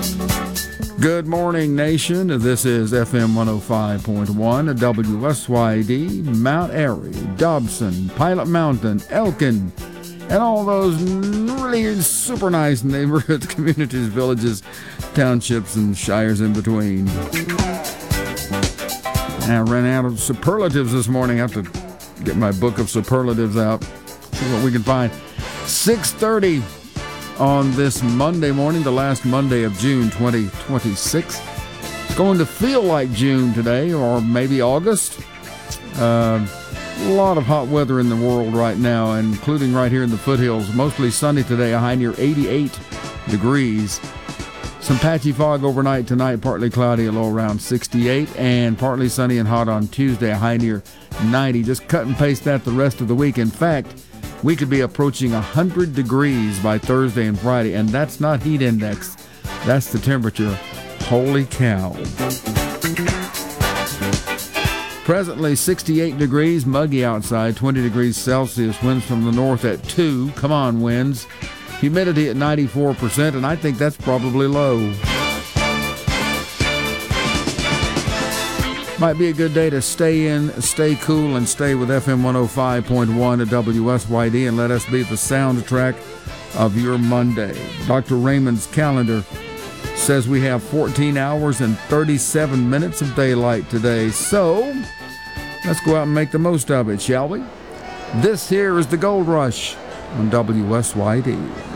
Good morning, nation. This is FM 105.1, WSYD, Mount Airy, Dobson, Pilot Mountain, Elkin, and all those really super nice neighborhoods, communities, villages, townships, and shires in between. I ran out of superlatives this morning. I have to get my book of superlatives out, see what we can find. 6:30 on this Monday morning, the last Monday of June 2026. It's going to feel like June today, or maybe August. A lot of hot weather in the world right now, including right here in the foothills. Mostly sunny today, a high near 88 degrees. Some patchy fog overnight tonight, partly cloudy, a low around 68, and partly sunny and hot on Tuesday, a high near 90. Just cut and paste that the rest of the week. In fact, we could be approaching 100 degrees by Thursday and Friday, and that's not heat index. That's the temperature. Holy cow. Presently 68 degrees, muggy outside, 20 degrees Celsius, winds from the north at 2. Come on, winds. Humidity at 94%, and I think that's probably low. Might be a good day to stay in, stay cool, and stay with FM 105.1 at WSYD, and let us be the soundtrack of your Monday. Dr. Raymond's calendar says we have 14 hours and 37 minutes of daylight today. So, let's go out and make the most of it, shall we? This here is the Gold Rush on WSYD.